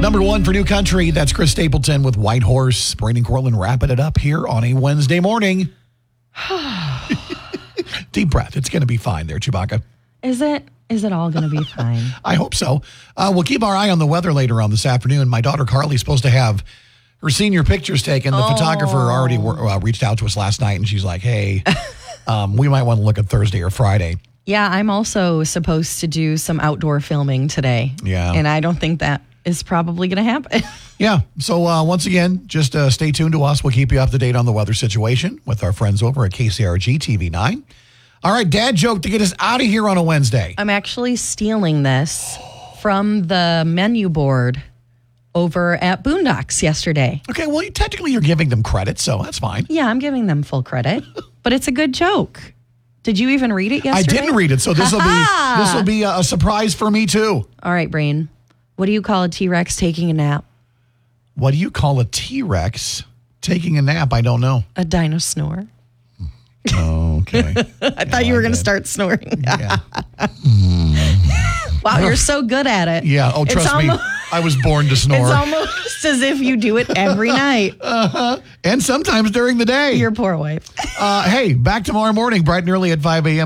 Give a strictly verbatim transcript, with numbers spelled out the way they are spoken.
Number one for New Country, that's Chris Stapleton with White Horse. Brain and Cortland wrapping it up here on a Wednesday morning. Deep breath. It's going to be fine there, Chewbacca. Is it? Is it all going to be fine? I hope so. Uh, we'll keep our eye on the weather later on this afternoon. My daughter Carly's supposed to have her senior pictures taken. The oh. photographer already uh, reached out to us last night, and she's like, hey, um, we might want to look at Thursday or Friday. Yeah, I'm also supposed to do some outdoor filming today. Yeah. And I don't think that is probably going to happen. Yeah. So uh, once again, just uh, stay tuned to us. We'll keep you up to date on the weather situation with our friends over at K C R G T V nine. All right, dad joke to get us out of here on a Wednesday. I'm actually stealing this from the menu board over at Boondocks yesterday. Okay, well, you, technically you're giving them credit, so that's fine. Yeah, I'm giving them full credit, but it's a good joke. Did you even read it yesterday? I didn't read it, so this will be this will be a, a surprise for me too. All right, Brain. What do you call a T-Rex taking a nap? What do you call a T-Rex taking a nap? I don't know. A dino snore. Oh, okay. I thought you were going to start snoring. Yeah. Wow, you're so good at it. Yeah. Oh, trust It's me. almo- I was born to snore. It's almost as if you do it every night. Uh-huh. And sometimes during the day. Your poor wife. Uh, hey, back tomorrow morning, bright and early at five a.m.